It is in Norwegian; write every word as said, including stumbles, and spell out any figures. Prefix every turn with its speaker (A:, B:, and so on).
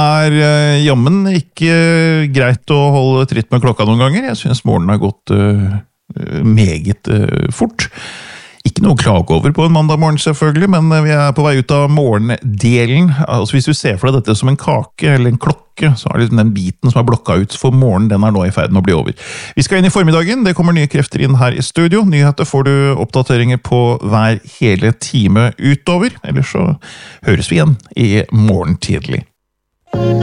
A: er uh, jammen ikke greit å holde tritt med klokka noen ganger. Jeg synes morgenen har gått uh, meget uh, fort. Ikke noe å klage over på en mandag morgen selvfølgelig, men vi er på vei ut av morgendelen. Altså hvis du ser for deg dette som en kake eller en klokke, så er det den biten som er blokka ut for morgenen, den er nå i ferden å bli over. Vi skal inn i formiddagen, det kommer nye krefter inn her i studio. Nyheter får du oppdateringer på hver hele time utover, ellers så høres vi igjen i morgen tidlig.